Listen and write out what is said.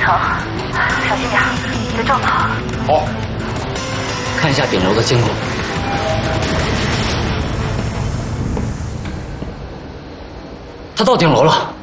层，小心点，别撞到。 好， 看一下顶楼的监控。他到顶楼了。